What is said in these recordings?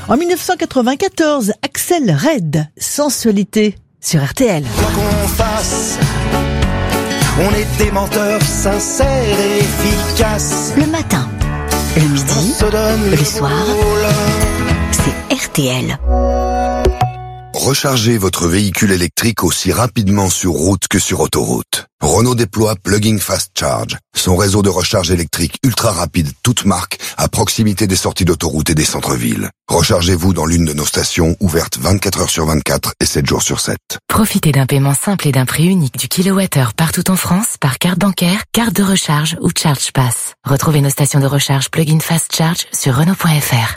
En 1994, Axel Red, Sensualité, sur RTL. Quoi qu'on fasse, on est des menteurs sincères et efficaces. Le matin, le midi, On se donne le les soir, rôles. c'est RTL. Rechargez votre véhicule électrique aussi rapidement sur route que sur autoroute. Renault déploie Plug-in Fast Charge, son réseau de recharge électrique ultra rapide, toute marque, à proximité des sorties d'autoroute et des centres-villes. Rechargez-vous dans l'une de nos stations, ouvertes 24 heures sur 24 et 7 jours sur 7. Profitez d'un paiement simple et d'un prix unique du kilowattheure partout en France par carte bancaire, carte de recharge ou Charge Pass. Retrouvez nos stations de recharge Plug-in Fast Charge sur Renault.fr.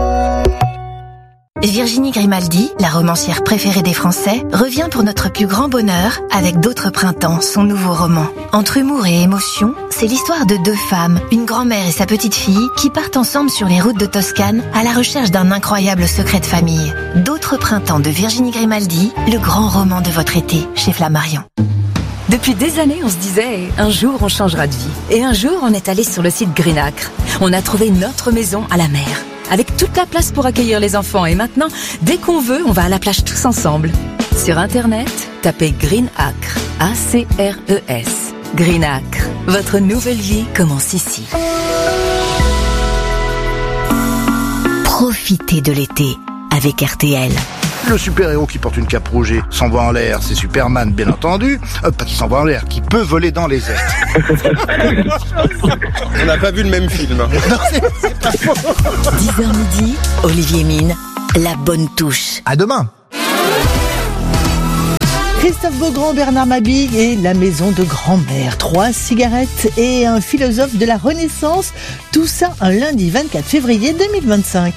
Virginie Grimaldi, la romancière préférée des Français, revient pour notre plus grand bonheur avec D'autres printemps, son nouveau roman. Entre humour et émotion, c'est l'histoire de deux femmes, une grand-mère et sa petite-fille, qui partent ensemble sur les routes de Toscane à la recherche d'un incroyable secret de famille. D'autres printemps de Virginie Grimaldi, le grand roman de votre été, chez Flammarion. Depuis des années, on se disait, un jour on changera de vie. Et un jour, on est allé sur le site Greenacre. On a trouvé notre maison à la mer, avec toute la place pour accueillir les enfants. Et maintenant, dès qu'on veut, on va à la plage tous ensemble. Sur Internet, tapez Greenacre, A-C-R-E-S. Greenacre, votre nouvelle vie commence ici. Profitez de l'été avec RTL. Le super-héros qui porte une cape rouge et s'envoie en l'air, c'est Superman, bien entendu. Pas qui s'envoie en l'air, qui peut voler dans les airs. On n'a pas vu le même film. Non, c'est pas faux. 10h midi, Olivier Mine, la bonne touche. À demain. Christophe Beaugrand, Bernard Mabille et la maison de grand-mère. 3 cigarettes et un philosophe de la Renaissance. Tout ça un lundi 24 février 2025.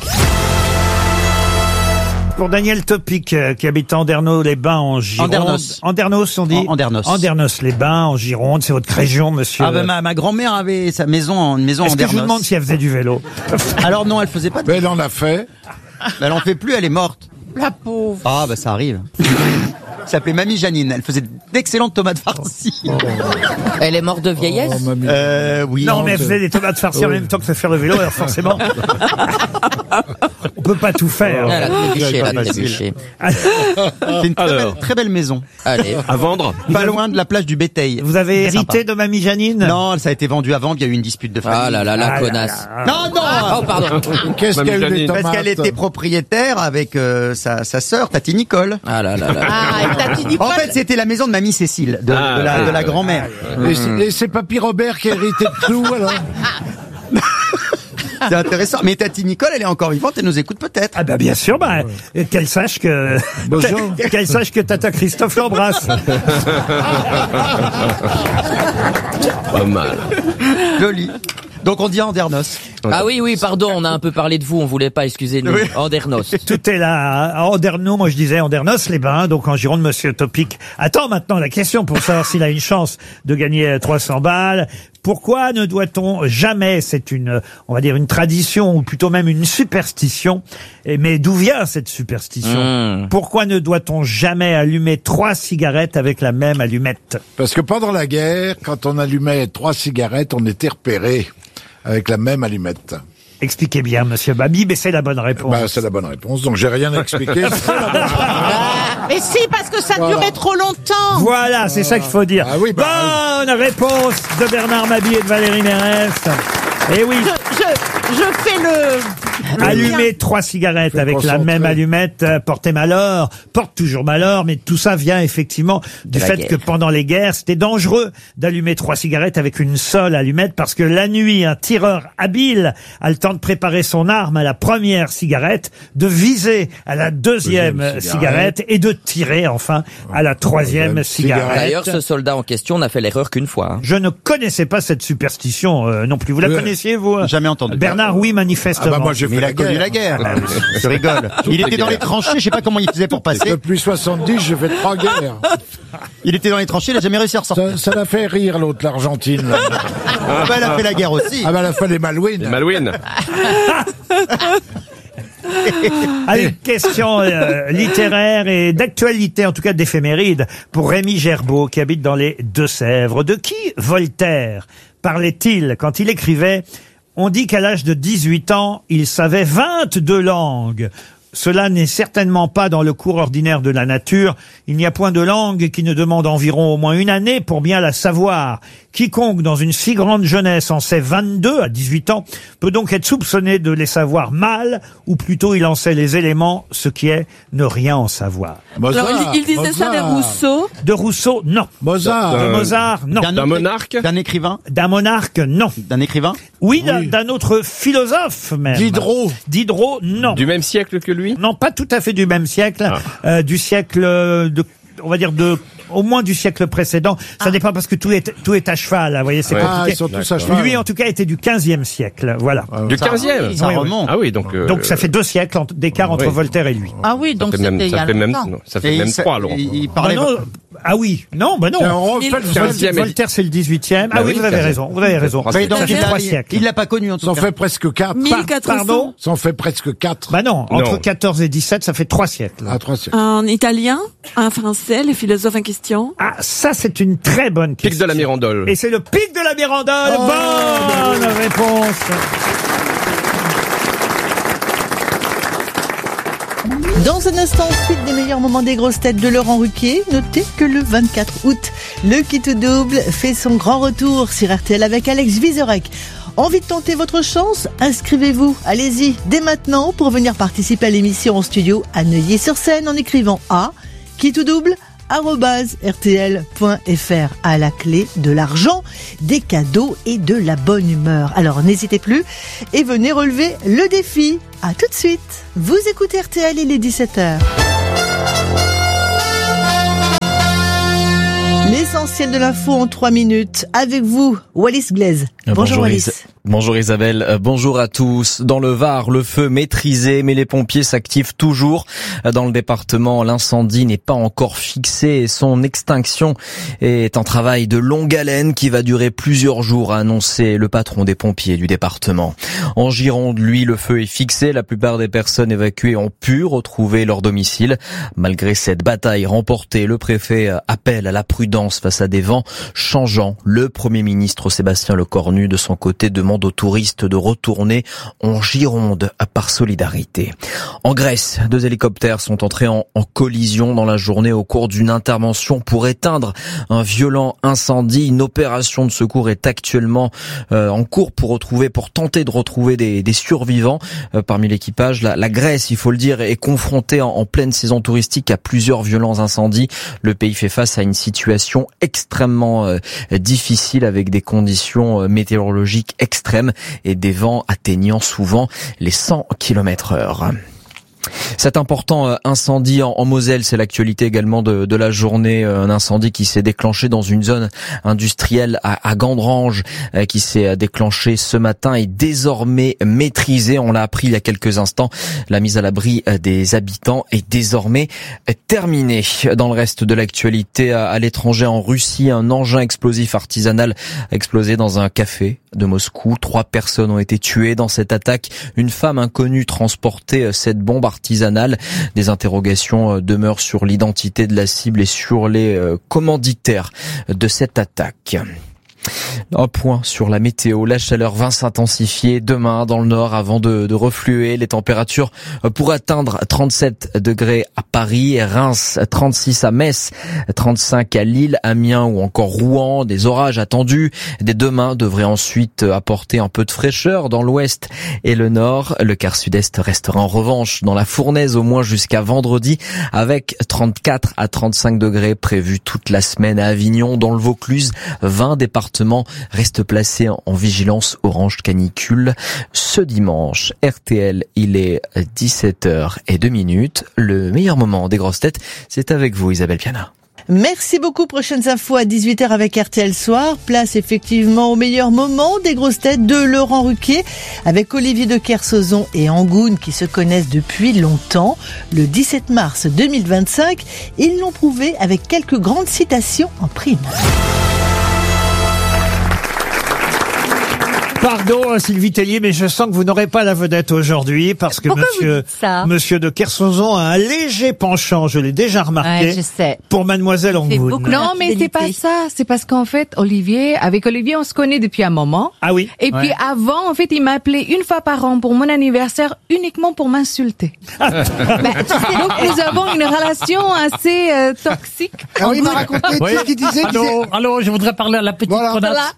Pour Daniel Topic, qui habite Andernos-les-Bains en Gironde. Andernos, on dit Andernos. Andernos-les-Bains en Gironde, c'est votre région, monsieur. Ah ben ma grand-mère avait sa maison, une maison en Est-ce Andernos. que je vous demande si elle faisait du vélo? Alors non, elle faisait pas de Mais elle en a fait. Mais elle en fait plus, elle est morte. La pauvre. Ah bah ça arrive. Elle s'appelait Mamie Janine, elle faisait d'excellentes tomates farcies. Elle est morte de vieillesse? Oui. Non, mais elle faisait des tomates farcies en même temps que faire le vélo, alors forcément. On peut pas tout faire. Elle a trébuché. C'est une très belle maison. Allez. À vendre? Pas loin de la plage du Béteil. Vous avez Très hérité sympa. de Mamie Janine? Non, ça a été vendu avant, il y a eu une dispute de famille. Ah là là, la connasse. Non, non. Oh, pardon. Qu'est-ce Mamie qu'elle a eu des Janine. tomates? Parce qu'elle était propriétaire avec sa sœur, Tati Nicole. Ah là là là. En fait, c'était la maison de Mamie Cécile, de la grand-mère. Et c'est Papy Robert qui a hérité de tout, alors? C'est intéressant. Mais Tati Nicole, elle est encore vivante, elle nous écoute peut-être. Ah bah bien sûr, qu'elle sache que Bonjour. qu'elle sache que Tata Christophe l'embrasse. Pas mal. Joli. Donc on dit Andernos. Ah oui, pardon, on a un peu parlé de vous, on voulait pas, excusez-nous. Oui. Andernos. Tout est là. À Andernos, moi je disais Andernos-les-Bains, donc en Gironde, monsieur Topic. Attends maintenant la question pour savoir s'il a une chance de gagner 300 balles. Pourquoi ne doit-on jamais, c'est on va dire une tradition, ou plutôt même une superstition, mais d'où vient cette superstition? Pourquoi ne doit-on jamais allumer 3 cigarettes avec la même allumette? Parce que pendant la guerre, quand on allumait 3 cigarettes, on était repéré avec la même allumette. Expliquez bien, monsieur Babi, mais c'est la bonne réponse. Bah, c'est la bonne réponse, donc j'ai rien à expliquer. C'est la bonne réponse. Mais si, parce que ça Voilà. durait trop longtemps. Voilà, c'est ça qu'il faut dire. Ah oui, Bonne réponse de Bernard Mabille et de Valérie Mérès. Eh oui. Je fais le... Allumer 3 cigarettes avec la même allumette portait malheur, porte toujours malheur, mais tout ça vient effectivement du fait que pendant les guerres, c'était dangereux d'allumer 3 cigarettes avec une seule allumette parce que la nuit, un tireur habile a le temps de préparer son arme à la première cigarette, de viser à la deuxième cigarette et de tirer enfin à la troisième cigarette. D'ailleurs, ce soldat en question n'a fait l'erreur qu'une fois. Je ne connaissais pas cette superstition non plus. Vous la connaissiez, vous? Jamais entendu. Bernard, oui, manifestement. Ah bah moi j'ai fait Mais il a la connu guerre. la guerre. Je rigole. Il était dans les tranchées, je sais pas comment il faisait pour passer. Depuis 70, j'ai fait 3 guerres. Il était dans les tranchées, il a jamais réussi à ressortir. Ça l'a fait rire l'autre, l'Argentine. Là. Ah bah, elle a fait la guerre aussi. Ah bah elle a fait les Malouines. Malouine. Allez, une question littéraire et d'actualité, en tout cas d'éphéméride, pour Rémi Gerbeau, qui habite dans les Deux-Sèvres. De qui Voltaire parlait-il quand il écrivait « On dit qu'à l'âge de 18 ans, il savait 22 langues. Cela n'est certainement pas dans le cours ordinaire de la nature. Il n'y a point de langue qui ne demande environ au moins une année pour bien la savoir. Quiconque dans une si grande jeunesse en sait 22 à 18 ans peut donc être soupçonné de les savoir mal, ou plutôt il en sait les éléments, ce qui est ne rien en savoir. Alors, il disait ça de Rousseau. De Rousseau, non. Mozart. De Mozart, non. D'un monarque. D'un écrivain. D'un monarque, non. D'un écrivain. Oui, d'un autre philosophe même. Diderot. Diderot, non. Du même siècle que lui? Non, pas tout à fait du même siècle. Du siècle de, on va dire au moins du siècle précédent. Ça dépend parce que tout est à cheval, vous voyez, c'est compliqué. Ils sont tous à cheval. Lui, en tout cas, était du 15e siècle, voilà. Du 15e? Ça remonte. Ah oui, donc... Donc ça fait 2 siècles d'écart entre Voltaire et lui. Ah oui, donc c'était il y a longtemps. Ça fait même 3, alors. Il parlait. Ah oui, non, bah non. Voltaire, c'est le 18e. Ah oui, vous avez raison, vous avez raison. Ça fait 3 siècles. Il l'a pas connu, en tout cas. Ça en fait presque 4. 1400. Pardon? Ça en fait presque 4. Bah non, entre 14 et 17, ça fait 3 siècles. À 3 siècles. En italien, en français, les philosophes en question. Ah, ça, c'est une très bonne question. Pic de la Mirandole. Et c'est le pic de la Mirandole. Bonne réponse. Dans un instant, suite des meilleurs moments des grosses têtes de Laurent Ruquier. Notez que le 24 août, le Qui tout double fait son grand retour sur RTL avec Alex Vizorek. Envie de tenter votre chance? Inscrivez-vous, allez-y, dès maintenant pour venir participer à l'émission en studio à Neuilly-sur-Seine en écrivant à Qui tout double @rtl.fr. À la clé, de l'argent, des cadeaux et de la bonne humeur. Alors n'hésitez plus et venez relever le défi. À tout de suite. Vous écoutez RTL, il est 17h. L'essentiel de l'info en 3 minutes. Avec vous, Wallis Glaise. Bonjour Wallis. Bonjour Isabelle, bonjour à tous. Dans le Var, le feu maîtrisé, mais les pompiers s'activent toujours. Dans le département, l'incendie n'est pas encore fixé et son extinction est un travail de longue haleine qui va durer plusieurs jours, a annoncé le patron des pompiers du département. En Gironde, lui, le feu est fixé. La plupart des personnes évacuées ont pu retrouver leur domicile. Malgré cette bataille remportée, le préfet appelle à la prudence face à des vents changeants. Le Premier ministre Sébastien Lecornu, de son côté, demande aux touristes de retourner en Gironde par solidarité. En Grèce, 2 hélicoptères sont entrés en collision dans la journée au cours d'une intervention pour éteindre un violent incendie. Une opération de secours est actuellement en cours pour tenter de retrouver des survivants parmi l'équipage. La Grèce, il faut le dire, est confrontée en pleine saison touristique à plusieurs violents incendies. Le pays fait face à une situation extrêmement difficile avec des conditions météorologiques extrêmes et des vents atteignant souvent les 100 km/h. Cet important incendie en Moselle, c'est l'actualité également de la journée. Un incendie qui s'est déclenché dans une zone industrielle à Gandrange, qui s'est déclenché ce matin et désormais maîtrisé. On l'a appris il y a quelques instants. La mise à l'abri des habitants est désormais terminée. Dans le reste de l'actualité, à l'étranger, en Russie, un engin explosif artisanal a explosé dans un café de Moscou. 3 personnes ont été tuées dans cette attaque. Une femme inconnue transportait cette bombe artisanale. Des interrogations demeurent sur l'identité de la cible et sur les commanditaires de cette attaque. Un point sur la météo. La chaleur va s'intensifier demain dans le nord avant de refluer. Les températures pourraient atteindre 37 degrés à Paris, Reims, 36 à Metz, 35 à Lille, Amiens ou encore Rouen. Des orages attendus. Dès demain devraient ensuite apporter un peu de fraîcheur dans l'ouest et le nord. Le quart sud-est restera en revanche dans la fournaise au moins jusqu'à vendredi avec 34 à 35 degrés prévus toute la semaine à Avignon. Dans le Vaucluse, 20 départements reste placé en vigilance orange canicule ce dimanche. RTL, il est 17h02. Le meilleur moment des grosses têtes, c'est avec vous Isabelle Piana. Merci beaucoup. Prochaines infos à 18h avec RTL Soir. Place effectivement au meilleur moment des grosses têtes de Laurent Ruquier avec Olivier de Kersauzon et Angoune qui se connaissent depuis longtemps. Le 17 mars 2025, ils l'ont prouvé avec quelques grandes citations en prime. Pardon, Sylvie Tellier, mais je sens que vous n'aurez pas la vedette aujourd'hui parce que monsieur de Kersozon a un léger penchant, je l'ai déjà remarqué, je sais. pour Mademoiselle Angoune. Non, mais c'est pas ça. C'est parce qu'en fait, avec Olivier, on se connaît depuis un moment. Ah oui. Et puis avant, en fait, il m'appelait une fois par an pour mon anniversaire uniquement pour m'insulter. Tu sais, donc nous avons une relation assez toxique. Ah oui, il m'a raconté, tu sais ce qu'il disait. Allô, je voudrais parler à la petite connasse.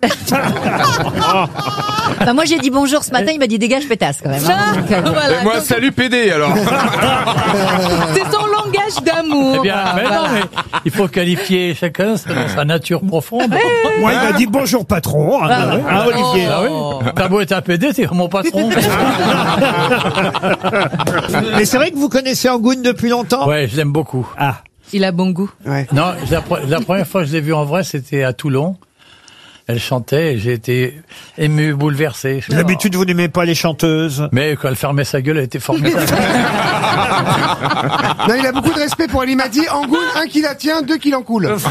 Bah moi j'ai dit bonjour ce matin, il m'a dit dégage pétasse quand même. Et moi salut PD alors. C'est son langage d'amour. Eh bien, mais non, mais il faut qualifier chacun sa nature profonde. Moi, il m'a dit bonjour patron, Olivier. Ah oui. T'as beau être un PD, t'es mon patron. Mais c'est vrai que vous connaissez Angoune depuis longtemps? Ouais, je l'aime beaucoup. Ah. Il a bon goût. Ouais. Non, la première fois que je l'ai vue en vrai, c'était à Toulon. Elle chantait et j'ai été ému, bouleversé. D'habitude, vous n'aimez pas les chanteuses. Mais quand elle fermait sa gueule, elle était formidable. Non, il a beaucoup de respect pour elle. Il m'a dit, Angoune, un qui la tient, deux qui l'encoule. Non,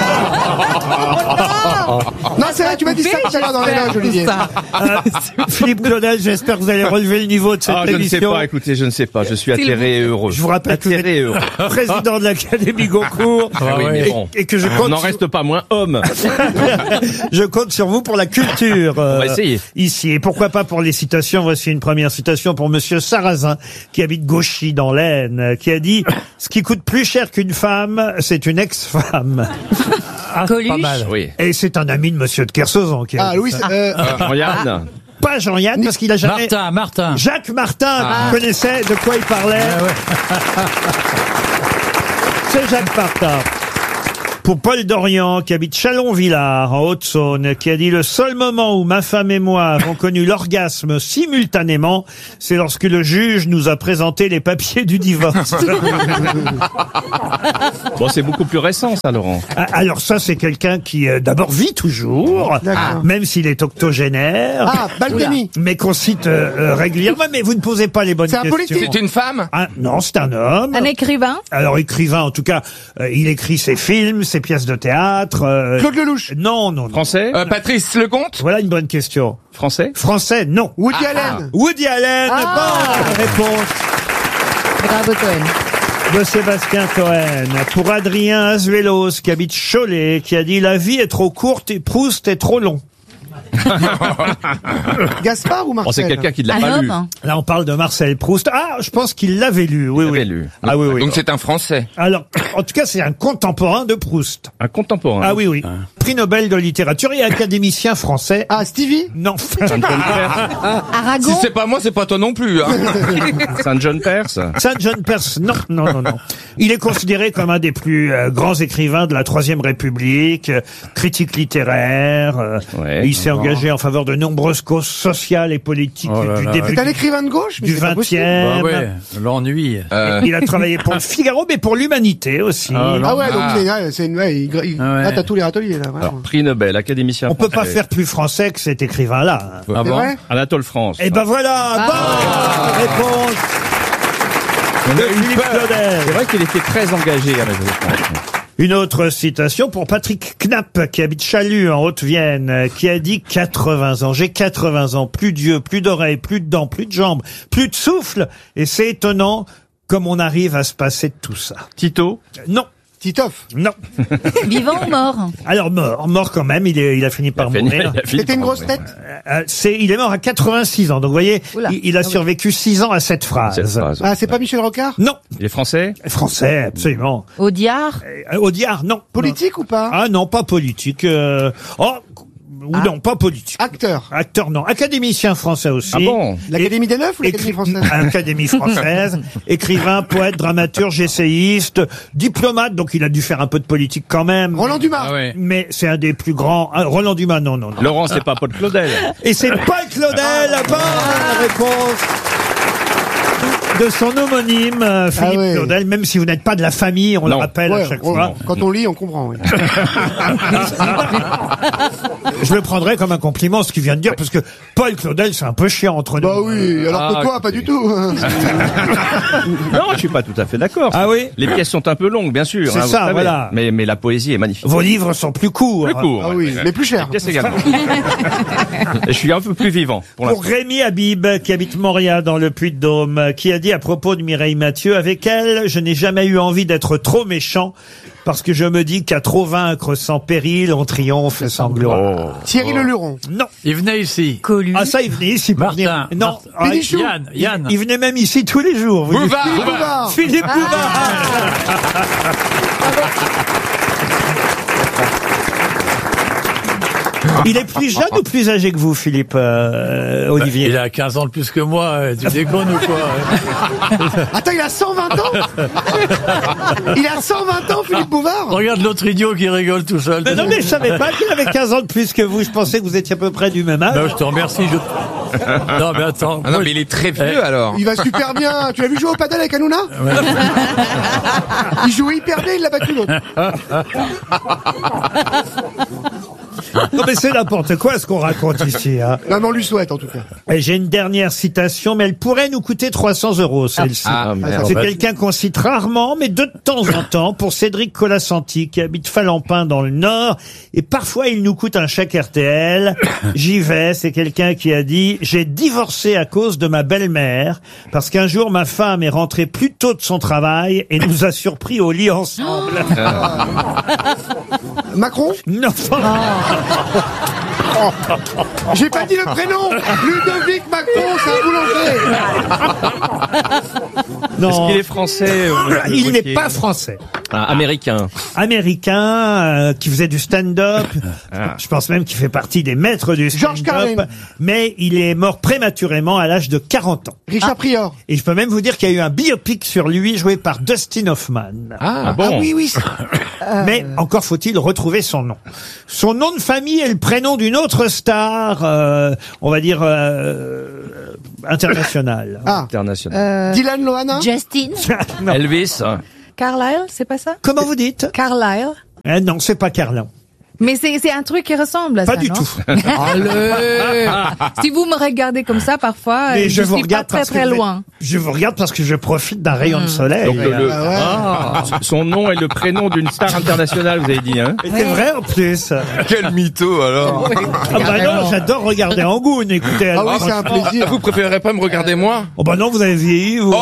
c'est vrai, tu m'as dit ça tout à l'heure dans les loges, Olivier. Philippe Claudel, j'espère que vous allez relever le niveau de cette émission. Je ne sais pas, écoutez, je ne sais pas. Je suis atterré et heureux. Je vous rappelle que vous êtes président de l'Académie Goncourt. Et que je compte. On n'en reste pas moins homme. Je compte sur vous pour la culture. On va essayer. Ici. Et pourquoi pas pour les citations. Voici une première citation pour monsieur Sarrazin, qui habite Gauchy dans l'Aisne, qui a dit « Ce qui coûte plus cher qu'une femme, c'est une ex-femme. » Pas mal. Oui. Et c'est un ami de monsieur de Kersozon qui a dit Louis, Jean-Yann. Pas Jean-Yann, parce qu'il a jamais... Martin. Jacques Martin connaissait de quoi il parlait. C'est Jacques Martin. Pour Paul Dorian, qui habite Chalon-Villard, en Haute-Saône, qui a dit « Le seul moment où ma femme et moi avons connu l'orgasme simultanément, c'est lorsque le juge nous a présenté les papiers du divorce. » Bon, c'est beaucoup plus récent, ça, Laurent. Alors ça, c'est quelqu'un qui, d'abord, vit toujours, même s'il est octogénaire. Ah, Balkany. Mais qu'on cite régulièrement. Mais vous ne posez pas les bonnes questions. C'est un politique. C'est une femme? Non, c'est un homme. Un écrivain? Alors, écrivain, en tout cas, il écrit ses films, ses pièces de théâtre. Claude Lelouch. Non. Français? Patrice Lecomte? Voilà une bonne question. Français? Français, non. Woody Allen. Woody Allen, bonne réponse Bravo Cohen. de Sébastien Toen. Pour Adrien Azuelos, qui habite Cholet, qui a dit « La vie est trop courte et Proust est trop long ». Gaspard ou Marcel? C'est quelqu'un qui ne l'a pas lu. Là, on parle de Marcel Proust. Ah, je pense qu'il l'avait lu. Oui, oui. Lu. Ah oui, oui. Donc c'est un Français. Alors, en tout cas, c'est un contemporain de Proust. Un contemporain. Ah oui, oui. Prix Nobel de littérature et académicien français. Ah, Stevie? Non. Aragon. Si c'est pas moi, c'est pas toi non plus. Hein. Saint John Perse. Saint John Perse, non. Il est considéré comme un des plus grands écrivains de la Troisième République, critique littéraire. Il s'est engagé en faveur de nombreuses causes sociales et politiques du début. C'est un écrivain de gauche, mais du 20e. L'ennui. Il a travaillé pour le Figaro, mais pour l'Humanité aussi. Donc t'as tous les râteliers là. Alors, prix Nobel, académicien. On peut français. pas faire plus français que cet écrivain-là. Ah bon? Anatole France. Et ben voilà, bonne réponse. On a eu peur. C'est vrai qu'il était très engagé avec France. Une autre citation pour Patrick Knapp, qui habite Chalut, en Haute-Vienne, qui a dit 80 ans. J'ai 80 ans. Plus d'yeux, plus d'oreilles, plus de dents, plus de jambes, plus de souffle. Et c'est étonnant comme on arrive à se passer de tout ça. Tito? Non. Titoff? Non. Vivant ou mort? Alors mort quand même. Il a fini par mourir. C'était une grosse tête? Il est mort à 86 ans. Donc vous voyez, il a survécu 6 ans à cette phrase. Ah, c'est pas Michel Rocard? Non. Il est français? Français, absolument. Audiard? Audiard, non. Politique ou pas? Ah non, pas politique. Non, pas politique. Acteur? Acteur, non. Académicien français aussi. Ah bon? L'Académie des Neufs ou l'Académie française? Académie française. Écrivain, poète, dramaturge, essayiste, diplomate, donc il a dû faire un peu de politique quand même. Roland Dumas? Ah ouais. Mais c'est un des plus grands... Roland Dumas, non. Laurent, c'est pas Paul Claudel. Et c'est Paul Claudel, la bonne réponse de son homonyme, Philippe Claudel, même si vous n'êtes pas de la famille, on le rappelle à chaque fois. Quand on lit, on comprend, oui. Je le prendrais comme un compliment, ce qu'il vient de dire, parce que Paul Claudel, c'est un peu chiant entre nous. Bah oui, alors que toi, pas du tout. Non, je suis pas tout à fait d'accord. Ah oui? Les pièces sont un peu longues, bien sûr. C'est vous ça, savez. voilà. Mais la poésie est magnifique. Vos livres sont plus courts. Plus courts. Ah oui, mais plus cher. Les pièces également. Et je suis un peu plus vivant. Pour Rémi Habib, qui habite Moria dans le Puy-de-Dôme, qui a dit à propos de Mireille Mathieu, avec elle, je n'ai jamais eu envie d'être trop méchant, parce que je me dis qu'à trop vaincre sans péril, on triomphe sans gloire. Thierry Leluron. Non. Il venait ici. Ah ça, il venait ici pour venir. Martin. Non. Pénichou. Yann. Il venait même ici tous les jours. Vous dites. Bouvard. Philippe Bouvard. Il est plus jeune ou plus âgé que vous, Philippe Olivier? Il a 15 ans de plus que moi. Tu déconnes ou quoi? Attends, il a 120 ans. Il a 120 ans, Philippe Bouvard. Regarde l'autre idiot qui rigole tout seul. Mais non, mais je savais pas qu'il avait 15 ans de plus que vous. Je pensais que vous étiez à peu près du même âge. Non, je te remercie. Non, mais attends. Ah non, mais il est très vieux alors. Il va super bien. Tu l'as vu jouer au padel avec Hanouna? Il joue hyper bien, il l'a battu l'autre. Non mais c'est n'importe quoi ce qu'on raconte ici. Hein. Non mais on lui souhaite en tout cas. Et j'ai une dernière citation, mais elle pourrait nous coûter 300 € celle-ci. C'est quelqu'un qu'on cite rarement, mais de temps en temps, pour Cédric Colassanti, qui habite Falampin dans le Nord, et parfois il nous coûte un chèque RTL. J'y vais, c'est quelqu'un qui a dit « J'ai divorcé à cause de ma belle-mère, parce qu'un jour ma femme est rentrée plus tôt de son travail et nous a surpris au lit ensemble. » Macron? Non. J'ai pas dit le prénom. Ludovic Macron, c'est un boulanger. Non. Est-ce qu'il est français? Il n'est pas français. Américain. Américain, qui faisait du stand-up. Je pense même qu'il fait partie des maîtres du George stand-up. Carlin. Mais il est mort prématurément à l'âge de 40 ans. Richard Prior. Et je peux même vous dire qu'il y a eu un biopic sur lui joué par Dustin Hoffman. Ah bon? Ah oui, oui. Mais encore faut-il retrouver son nom. Son nom de famille est le prénom d'une autre star, on va dire internationale. Ah. International. Dylan Loana. Justin. Non. Elvis. Carlyle, c'est pas ça? Comment vous dites? Carlyle. Non, c'est pas Carlin. Mais c'est un truc qui ressemble à ça, Pas du non? tout. Allez. Si vous me regardez comme ça, parfois, Mais je vous suis pas regarde très parce que très vous êtes- loin. Je vous regarde parce que je profite d'un rayon de soleil. Donc son nom est le prénom d'une star internationale, vous avez dit, hein? Et c'est vrai en plus. Quel mytho alors. Ah bah non, j'adore regarder Angoune, écoutez. Ah oui, c'est un plaisir. Vous préférez pas me regarder moi? Oh bah non, vous avez vieilli, vous.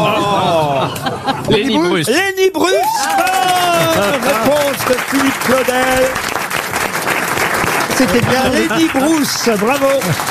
Lenny Bruce. Lenny Bruce. Bonne réponse de Philippe Claudel. C'était bien Lenny Bruce, bravo.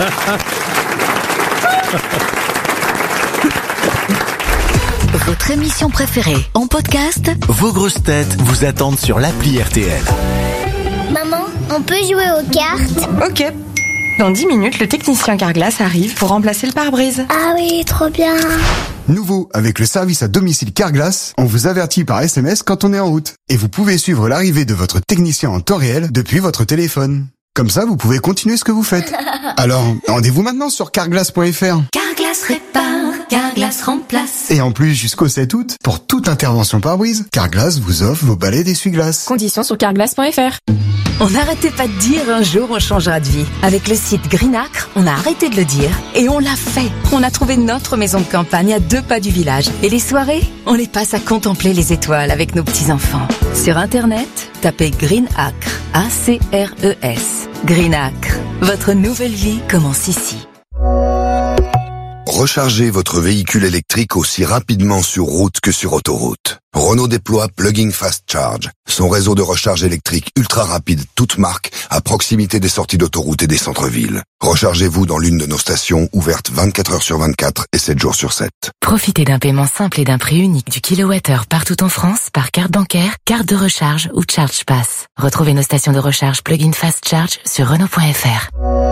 Votre émission préférée en podcast? Vos grosses têtes vous attendent sur l'appli RTL. Maman, on peut jouer aux cartes? Ok. Dans 10 minutes, le technicien Carglass arrive pour remplacer le pare-brise. Ah oui, trop bien. Nouveau, avec le service à domicile Carglass, on vous avertit par SMS quand on est en route. Et vous pouvez suivre l'arrivée de votre technicien en temps réel depuis votre téléphone. Comme ça, vous pouvez continuer ce que vous faites. Alors, rendez-vous maintenant sur carglass.fr. Carglass répare, Carglass remplace. Et en plus, jusqu'au 7 août, pour toute intervention pare-brise, Carglass vous offre vos balais d'essuie-glace. Conditions sur carglass.fr. On n'arrêtait pas de dire un jour on changera de vie. Avec le site Greenacre, on a arrêté de le dire et on l'a fait. On a trouvé notre maison de campagne à 2 pas du village. Et les soirées, on les passe à contempler les étoiles avec nos petits-enfants. Sur Internet, tapez Greenacre, A-C-R-E-S. Greenacre, votre nouvelle vie commence ici. Rechargez votre véhicule électrique aussi rapidement sur route que sur autoroute. Renault déploie Plug-in Fast Charge, son réseau de recharge électrique ultra rapide toute marque à proximité des sorties d'autoroute et des centres-villes. Rechargez-vous dans l'une de nos stations ouvertes 24 heures sur 24 et 7 jours sur 7. Profitez d'un paiement simple et d'un prix unique du kilowattheure partout en France par carte bancaire, carte de recharge ou Charge Pass. Retrouvez nos stations de recharge Plug-in Fast Charge sur Renault.fr.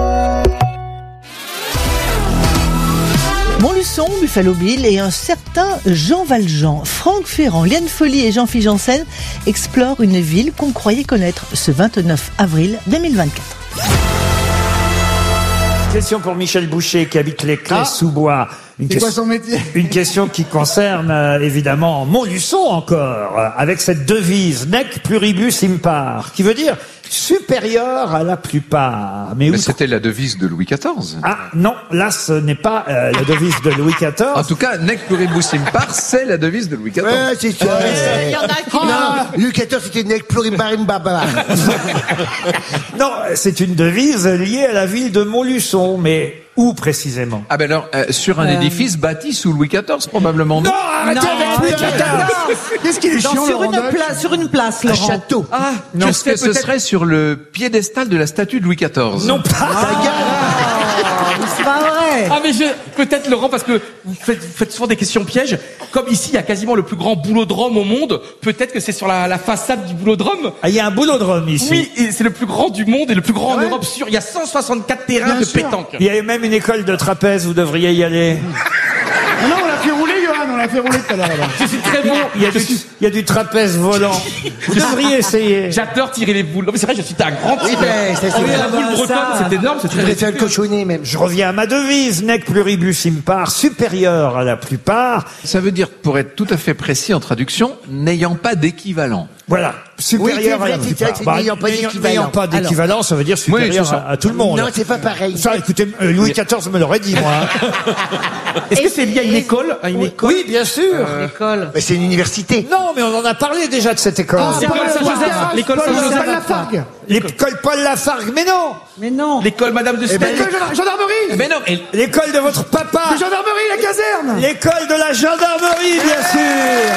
Montluçon, Buffalo Bill et un certain Jean Valjean. Franck Ferrand, Liane Folly et Jean-Philippe Janssen explorent une ville qu'on croyait connaître ce 29 avril 2024. Question pour Michel Boucher qui habite les Clés-sous-Bois. C'est quoi son métier? Une question qui concerne évidemment Montluçon encore, avec cette devise Nec pluribus impar, qui veut dire supérieur à la plupart. Mais c'était la devise de Louis XIV. Ah non, là ce n'est pas la devise de Louis XIV. En tout cas, nec pluribus impar, c'est la devise de Louis XIV. Ouais, c'est ça. Il y en a qui... Non, Louis XIV, c'était nec pluribarim baba. Non, c'est une devise liée à la ville de Montluçon, mais où précisément? Ah ben alors, sur un édifice bâti sous Louis XIV, probablement. Non, arrêtez avec Louis XIV. Qu'est-ce qu'il est chiant, sur Laurent une place, Un Laurent. château. Ah, non, est-ce que ce serait sur le piédestal de la statue de Louis XIV? Non, pas. C'est pas vrai. Ah mais peut-être Laurent, parce que vous faites souvent des questions pièges. Comme ici, il y a quasiment le plus grand boulodrome au monde. Peut-être que c'est sur la façade du boulodrome. Ah, il y a un boulodrome ici. Oui, et c'est le plus grand du monde et le plus grand en Europe sûr. Il y a 164 terrains de pétanque. Il y a même une école de trapèze, vous devriez y aller. Non, on l'a fait rouler, Johan, on l'a fait rouler tout à l'heure. là-bas. Je suis très bon. Il y a du trapèze volant. Vous devriez essayer. J'adore tirer les boules. Non, mais c'est vrai, je suis un grand Oui, tireur. ben, ça, c'est Oh, bien. la boule bretonne, c'est énorme. C'est Tu devrais faire le cochonnet, même. Je reviens à ma devise, nec pluribus impar, supérieur à la plupart. Ça veut dire, pour être tout à fait précis en traduction, n'ayant pas d'équivalent. Voilà, supérieur Oui, c'est à la vrai, plupart. c'est n'ayant pas d'équivalent. N'ayant pas d'équivalent, ça veut dire supérieur c'est ça. à tout le monde. Non, c'est pas pareil. Ça, écoutez, Louis XIV me l'aurait dit, moi. Est-ce que c'est lié à une école? Oui, bien sûr. Mais c'est une université. Non, mais on en a parlé déjà de cette école. L'école Saint-Joseph. L'école Saint-Joseph. Paul Lafargue. L'école Paul Lafargue, mais non. Mais non. L'école Madame de Staël. L'école de la gendarmerie. Mais non, L'école de votre papa. La gendarmerie, la caserne. L'école de la gendarmerie, bien sûr.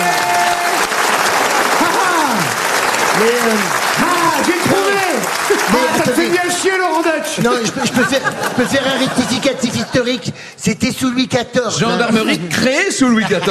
J'ai trouvé. Ça te fait bien chier, Laurent Dutch. Non, je peux faire un rectificatif historique. C'était sous Louis XIV. Gendarmerie créée sous Louis XIV.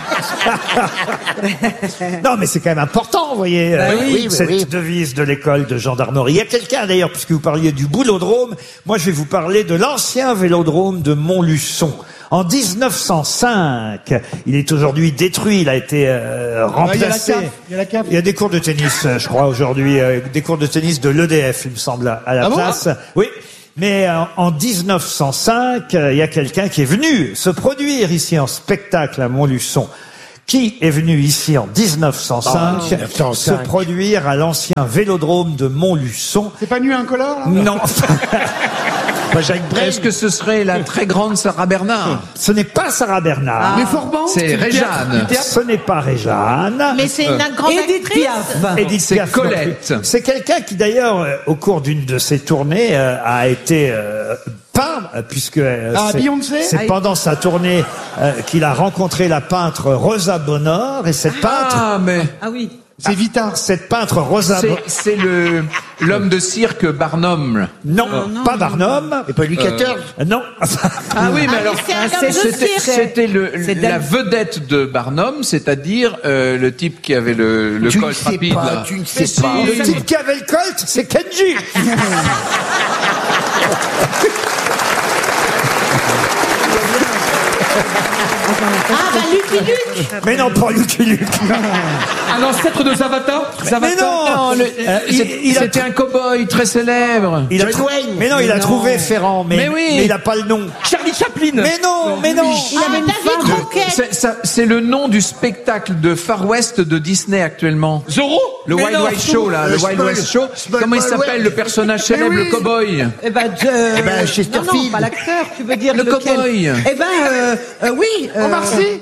Non, mais c'est quand même important, vous voyez, oui, cette oui. devise de l'école de gendarmerie. Il y a quelqu'un, d'ailleurs, puisque vous parliez du boulodrome, moi je vais vous parler de l'ancien vélodrome de Montluçon. En 1905, il est aujourd'hui détruit, il a été remplacé. Il y a la CAF. Il y a des cours de tennis, je crois, aujourd'hui, des cours de tennis de l'EDF, il me semble, à la place. Oui. Mais en 1905, il y a quelqu'un qui est venu se produire ici en spectacle à Montluçon. Qui est venu ici en 1905 se produire à l'ancien vélodrome de Montluçon? C'est pas nu un color, là? Non. Est-ce que ce serait la très grande Sarah Bernard? Ce n'est pas Sarah Bernard. Mais Forban. C'est Réjeanne. Ce n'est pas Réjeanne. Mais c'est une grande Edith actrice. Piaf. Edith C'est Piaf non plus. Colette. C'est quelqu'un qui d'ailleurs, au cours d'une de ses tournées, a été peint, puisque Beyoncé. c'est pendant sa tournée qu'il a rencontré la peintre Rosa Bonheur, et cette peintre, Ah, mais Ah oui. C'est Vita. cette peintre Rosa c'est l'homme de cirque Barnum. non, pas Barnum, Et pas Louis XIV. non. Ah oui, mais alors c'est un homme de cirque. c'était la vedette de Barnum, c'est-à-dire le type qui avait le Tu ne colt sais rapide. pas, là. tu ne sais Si. pas. Le type qui avait le Colt, c'est Kenji. Ah bah Lucky Luke. Mais non, pas Lucky Luke. un ancêtre de Zavata. Mais non, C'était un cow-boy très célèbre. il a mais non, il a trouvé Ferrand, mais oui. mais il a pas le nom. Charlie Chaplin. Mais non, mais non. Il avait une David Croquet. C'est le nom du spectacle de Far West de Disney actuellement. Zorro. Le Mais Wild non, Wild Show, là, le Wild Wild Show. Comment il s'appelle, le personnage célèbre, le cow-boy? Eh ben, Chesterfield. non, pas l'acteur, tu veux dire Le lequel? cow-boy. Eh ben, oui. Omar Sy.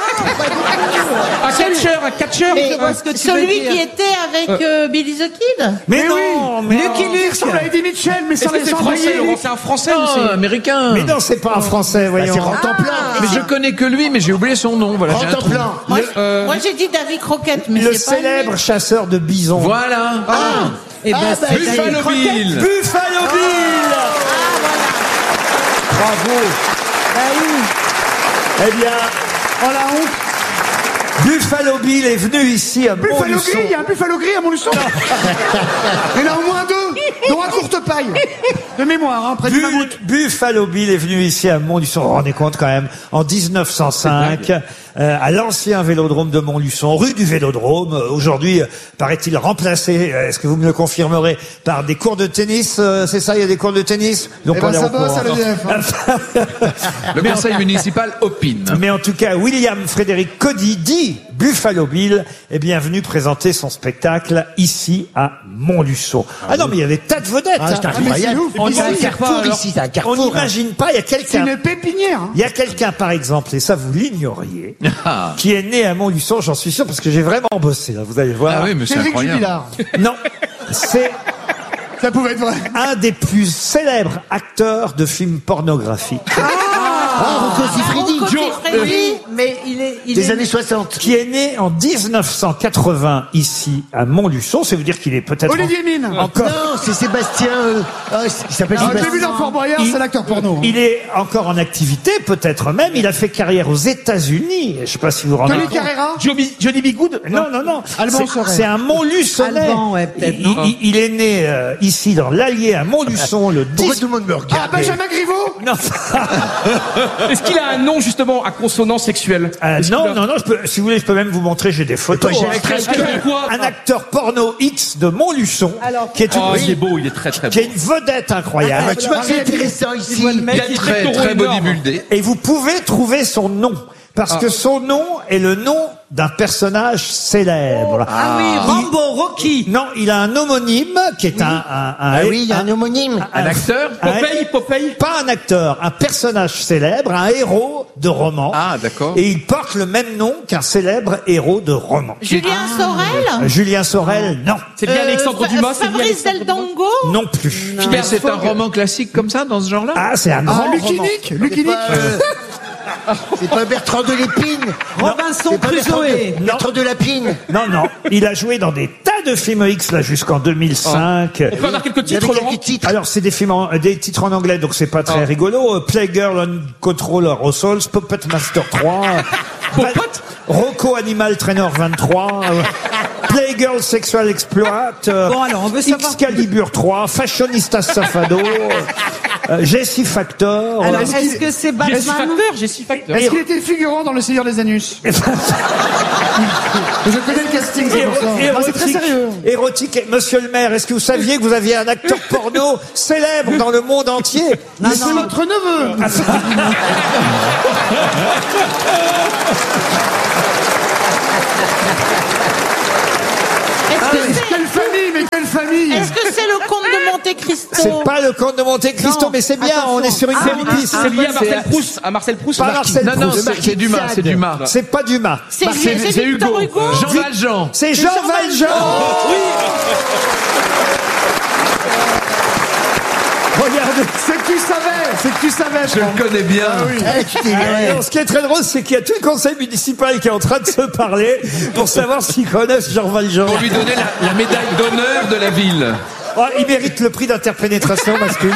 Un catcheur. Mais celui qui était avec Billy the Kid. Mais non, mais Lucky non. Luke ressemble à Eddie Mitchell, mais Est-ce sans que les c'est français, Laurent? C'est un français ou c'est Américain. Mais non, c'est pas un Français, voyons. C'est Rentemplant. Mais je connais que lui, mais j'ai oublié son nom. Voilà, j'ai un trou. Rentemplant. Moi j'ai dit David Croquette, mais Le c'est pas célèbre chasseur de bisons. Voilà. Eh ben, c'est Buffalo David Croquette. Bill. Buffalo Bill. Bravo. Eh bien, Oh la honte. Buffalo Bill est venu ici à Buffalo Montluçon. Gris, il y a un Buffalo Gris à Montluçon. Il y en a au moins deux, dont un courte paille. De mémoire, hein, près du mammouth. Buffalo Bill est venu ici à Montluçon. Vous vous rendez compte quand même, en 1905, à l'ancien vélodrome de Montluçon, rue du Vélodrome. Aujourd'hui, paraît-il remplacé, est-ce que vous me le confirmerez, par des cours de tennis. C'est ça, il y a des cours de tennis. Donc Eh ben, ça bosse à l'EDF. Le conseil municipal opine. Mais en tout cas, William Frédéric Cody dit Buffalo Bill est bien venu présenter son spectacle ici à Montluçon. Ah non, mais il y avait des tas de vedettes. c'est incroyable. On C'est un carrefour ici, c'est un carrefour. On n'imagine pas, il y a quelqu'un. C'est une pépinière. Il y a quelqu'un, par exemple, et ça vous l'ignoriez, qui est né à Montluçon, j'en suis sûr, parce que j'ai vraiment bossé, là, vous allez voir. Ah oui, mais c'est Cédric incroyable. Jubilard. Non, c'est Ça pouvait être vrai. un des plus célèbres acteurs de films pornographiques. Rocco Siffredi. Oui, mais il Des est années 60. Qui est né en 1980 ici à Montluçon, ça veut dire qu'il est peut-être Olivier Mine. encore. Non, c'est Sébastien. Il s'appelle J'ai Sébastien. vu dans Fort Boyard, c'est l'acteur porno. Il est encore en activité, peut-être même. Il a fait carrière aux États-Unis. Je ne sais pas si vous vous rendez Tony compte. Carrera. Johnny B. Good. Non. Alban C'est- Sorel. C'est un Montluçonnais. Alban, ouais, peut-être, Il est né ici dans l'Allier à Montluçon le 10. Pourquoi tout le monde me regarde? Benjamin Griveaux. Non, Est-ce qu'il a un nom justement à consonance sexuelle? non, si vous voulez, je peux même vous montrer, j'ai des photos. J'ai hein. Quoi Un acteur porno X de Montluçon, qui est Oh, il est beau, il est très très beau. qui est une vedette incroyable. Tu vois que c'est intéressant ici. Il est très très bodybuildé. Et vous pouvez trouver son nom. Parce que son nom est le nom d'un personnage célèbre. Ah oui, Rambo, Rocky. Non, il a un homonyme qui est Ah oui, il y a un homonyme. Un acteur Popeye. Pas un acteur, un personnage célèbre, un héros de roman. Ah, d'accord. Et il porte le même nom qu'un célèbre héros de roman. Julien Sorel. Julien Sorel, non. C'est bien Alexandre Dumas. c'est bien Fabrice Alexandre Dumas. Deldango. Non plus. Mais c'est un roman classique comme ça, dans ce genre-là? Ah, c'est un grand Lucky roman. Nick. Lucky Nick. C'est pas Bertrand de Lépine. Robinson C'est pas Crusoe. Bertrand de Lapine. Non. Il a joué dans des tas de films X là jusqu'en 2005. On peut avoir quelques Il y avait titres, Laurent. quelques titres. Alors c'est des films des titres en anglais, donc c'est pas très rigolo. Playgirl on Controller au Souls, Puppet Master 3, Rocco Animal Trainer 23, Playgirl Sexual Exploit, Bon, alors, on veut savoir- Excalibur 3, Fashionista Safado, Jessie Factor. Alors, est-ce que c'est Jessie Factor. Est-ce qu'il était figurant dans Le Seigneur des Anus? Je connais le casting, c'est pour ça. Non, c'est très sérieux. Érotique. Monsieur le maire, est-ce que vous saviez que vous aviez un acteur porno célèbre dans le monde entier? C'est votre neveu. Quelle famille, mais quelle famille. Est-ce que c'est le comte de Monte Cristo? C'est pas le comte de Monte Cristo, Non. mais c'est bien, Attention. on est sur une bonne piste. C'est lié à Marcel Proust. À Marcel Proust. Pas Marcel Non, Proust. c'est Dumas, c'est Dumas. C'est pas Dumas. C'est Victor Hugo. Jean Valjean. C'est Jean Valjean. Regardez. C'est que tu savais. Je le connais bien. Alors, ce qui est très drôle, c'est qu'il y a tout le conseil municipal qui est en train de se parler pour savoir s'ils connaissent Jean Valjean. Pour lui donner la médaille d'honneur de la ville. Oh, il mérite le prix d'interpénétration masculine.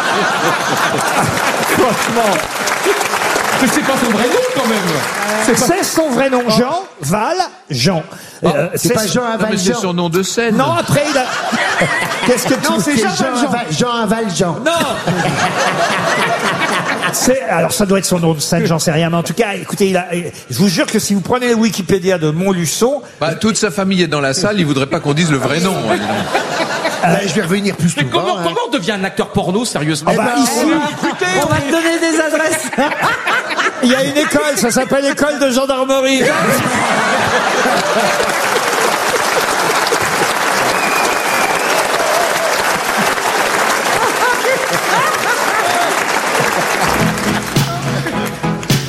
Franchement. Mais c'est pas son vrai nom quand même. C'est son vrai nom, Jean Valjean. C'est pas Jean Non, mais c'est Valjean. son nom de scène. Non, après il a. Qu'est-ce que tu Non, c'est Jean Valjean. Jean Valjean. Non. Alors ça doit être son nom de scène, j'en sais rien, mais en tout cas, écoutez, je vous jure que si vous prenez le Wikipédia de Montluçon, Toute sa famille est dans la salle, il voudrait pas qu'on dise le vrai nom. hein, dis donc. Je vais revenir plus Mais souvent. comment on devient un acteur porno, sérieusement? ici, On va te donner des adresses. il y a une école, ça s'appelle l'école de gendarmerie.